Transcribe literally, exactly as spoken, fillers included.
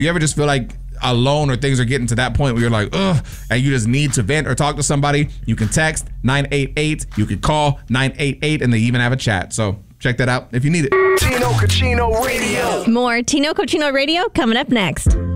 You ever just feel like alone or things are getting to that point where you're like, ugh, and you just need to vent or talk to somebody? You can text nine eight eight. You can call nine eight eight, and they even have a chat. So check that out if you need it. Tino Cochino Radio. More Tino Cochino Radio coming up next.